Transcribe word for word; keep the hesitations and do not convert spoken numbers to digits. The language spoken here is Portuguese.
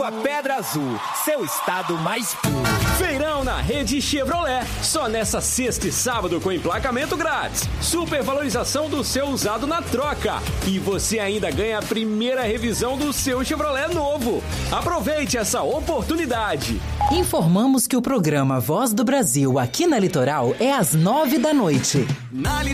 Água Pedra Azul, seu estado mais puro. Feirão na Rede Chevrolet. Só nessa sexta e sábado com emplacamento grátis. Supervalorização do seu usado na troca. E você ainda ganha a primeira revisão do seu Chevrolet novo. Aproveite essa oportunidade. Informamos que o programa Voz do Brasil aqui na Litoral é às nove da noite. Na